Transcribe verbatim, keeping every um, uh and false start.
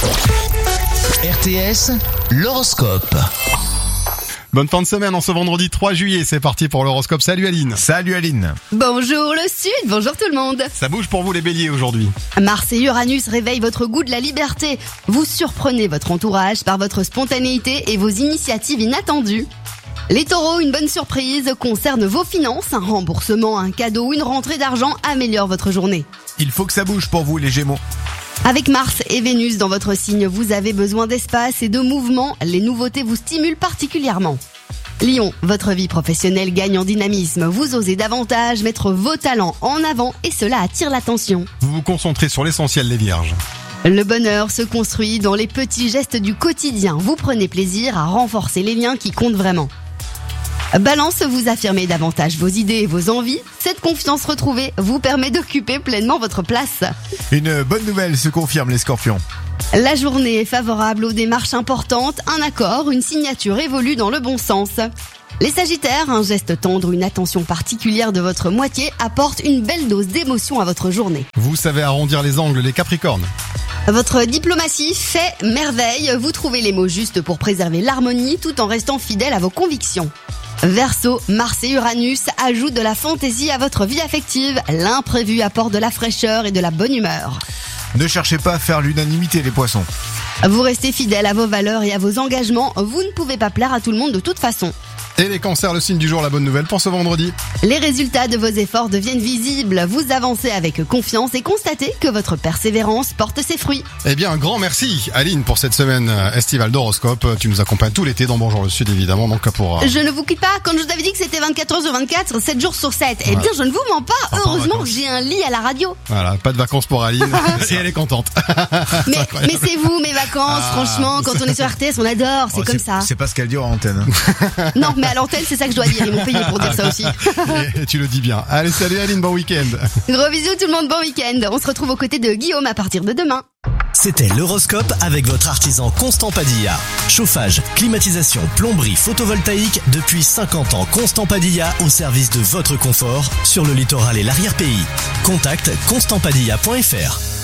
R T S, l'horoscope. Bonne fin de semaine en ce vendredi trois juillet, c'est parti pour l'horoscope. Salut Aline. Salut Aline. Bonjour le Sud, bonjour tout le monde. Ça bouge pour vous les béliers aujourd'hui. Mars et Uranus réveillent votre goût de la liberté. Vous surprenez votre entourage par votre spontanéité et vos initiatives inattendues. Les taureaux, une bonne surprise concerne vos finances. Un remboursement, un cadeau ou une rentrée d'argent améliore votre journée. Il faut que ça bouge pour vous les gémeaux. Avec Mars et Vénus dans votre signe, vous avez besoin d'espace et de mouvement. Les nouveautés vous stimulent particulièrement. Lion, votre vie professionnelle gagne en dynamisme. Vous osez davantage mettre vos talents en avant et cela attire l'attention. Vous vous concentrez sur l'essentiel les vierges. Le bonheur se construit dans les petits gestes du quotidien. Vous prenez plaisir à renforcer les liens qui comptent vraiment. Balance, vous affirmez davantage vos idées et vos envies. Cette confiance retrouvée vous permet d'occuper pleinement votre place. Une bonne nouvelle se confirme les scorpions. La journée est favorable aux démarches importantes. Un accord, une signature évolue dans le bon sens. Les sagittaires, un geste tendre, une attention particulière de votre moitié apporte une belle dose d'émotion à votre journée. Vous savez arrondir les angles les capricornes. Votre diplomatie fait merveille. Vous trouvez les mots justes pour préserver l'harmonie tout en restant fidèle à vos convictions. Verseau, Mars et Uranus ajoutent de la fantaisie à votre vie affective. L'imprévu apporte de la fraîcheur et de la bonne humeur. Ne cherchez pas à faire l'unanimité les poissons. Vous restez fidèle à vos valeurs et à vos engagements. Vous ne pouvez pas plaire à tout le monde de toute façon. Et les cancers, le signe du jour, la bonne nouvelle pour ce vendredi. Les résultats de vos efforts deviennent visibles. Vous avancez avec confiance et constatez que votre persévérance porte ses fruits. Eh bien, un grand merci Aline pour cette semaine estivale d'horoscope. Tu nous accompagnes tout l'été dans Bonjour le Sud évidemment. Donc pour euh... Je ne vous quitte pas. Quand je vous avais dit que c'était vingt-quatre heures sur vingt-quatre, sept jours sur sept. Eh bien, je ne vous mens pas. Enfin, Heureusement que j'ai un lit à la radio. Voilà, pas de vacances pour Aline. Et elle est contente. Mais, mais c'est vous, mes vacances. Ah, franchement, quand on est sur R T S, on adore. C'est oh, comme c'est, ça. C'est pas ce qu'elle dit en antenne. Non, mais à l'antenne, c'est ça que je dois dire. Ils m'ont payé pour dire ça aussi. Et, et tu le dis bien. Allez, salut Aline, bon week-end. Gros bisous tout le monde, bon week-end. On se retrouve aux côtés de Guillaume à partir de demain. C'était l'horoscope avec votre artisan Constant Padilla. Chauffage, climatisation, plomberie, photovoltaïque, depuis cinquante ans, Constant Padilla au service de votre confort sur le littoral et l'arrière-pays. Contact constant padilla point f r.